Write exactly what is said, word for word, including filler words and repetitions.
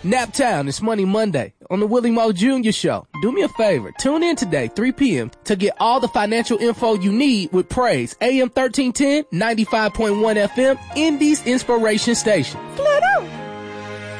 Naptown, it's Money Monday on the Willie Moe Junior Show. Do me a favor, tune in today, three p.m. to get all the financial info you need with Praise, A M thirteen ten, ninety-five point one F M, Indy's Inspiration Station. Flip.